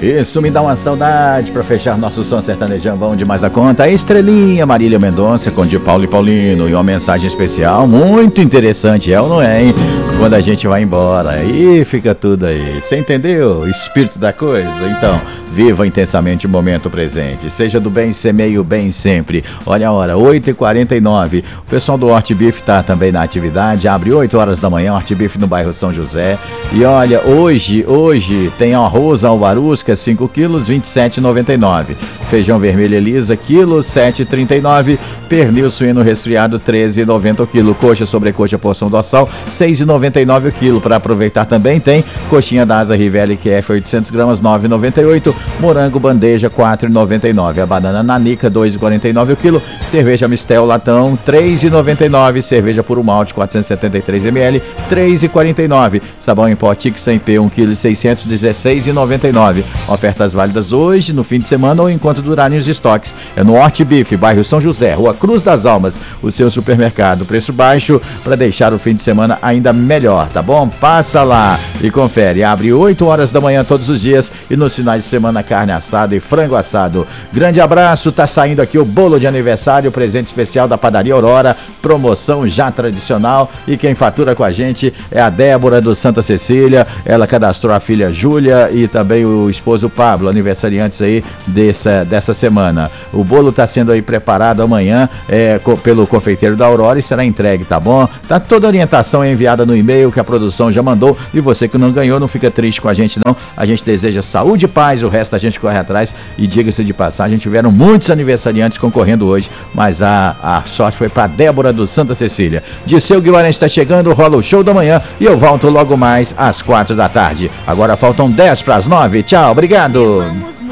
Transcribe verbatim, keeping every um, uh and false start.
Isso me dá uma saudade para fechar nosso som sertanejão bom demais da conta. A estrelinha Marília Mendonça com de Paulo e Paulino. E uma mensagem especial muito interessante, é ou não é, hein? Quando a gente vai embora, aí fica tudo aí. Você entendeu o espírito da coisa? Então, viva intensamente o momento presente. Seja do bem, semeie o bem sempre. Olha a hora, oito e quarenta e nove. O pessoal do Horti Beef está também na atividade. Abre oito horas da manhã, Horti Beef no bairro São José. E olha, hoje, hoje tem arroz alvarusca, cinco quilos, vinte e sete reais e noventa e nove centavos. Feijão vermelho Elisa, quilo, sete reais e trinta e nove centavos. Pernil suíno resfriado, treze reais e noventa centavos o quilo. Coxa sobrecoxa, porção dorsal, seis reais e noventa e nove centavos o quilo. Para aproveitar também tem coxinha da Asa Rivelli Q F oitocentos gramas, nove reais e noventa e oito centavos. Morango bandeja, quatro reais e noventa e nove centavos. A banana nanica, dois reais e quarenta e nove centavos o quilo. Cerveja Mistel latão, três reais e noventa e nove centavos. Cerveja Puro Malte, quatrocentos e setenta e três mililitros, três reais e quarenta e nove centavos. Sabão em pó Tix cem P, um quilo, seiscentos e dezesseis reais e noventa e nove centavos. Ofertas válidas hoje, no fim de semana ou enquanto durarem os estoques. É no Horti Beef, bairro São José, Rua Cruz das Almas, o seu supermercado. Preço baixo para deixar o fim de semana ainda melhor, tá bom? Passa lá e confere. Abre oito horas da manhã todos os dias e nos finais de semana carne assada e frango assado. Grande abraço, tá saindo aqui o bolo de aniversário, presente especial da Padaria Aurora, promoção já tradicional, e quem fatura com a gente é a Débora do Santa Cecília. Ela cadastrou a filha Júlia e também o esposo Pablo, aniversariantes aí dessa, dessa semana. O bolo tá sendo aí preparado amanhã é, co- pelo confeiteiro da Aurora e será entregue, tá bom? Tá toda a orientação enviada no e-mail que a produção já mandou, e você que não ganhou, não fica triste com a gente não. A gente deseja saúde e paz, o resto a gente corre atrás. E diga-se de passagem, tiveram muitos aniversariantes concorrendo hoje, mas a, a sorte foi para Débora do Santa Cecília. Disseu Guimarães está chegando, rola o show da manhã e eu volto logo mais às quatro da tarde. Agora faltam dez para as nove. Tchau, obrigado.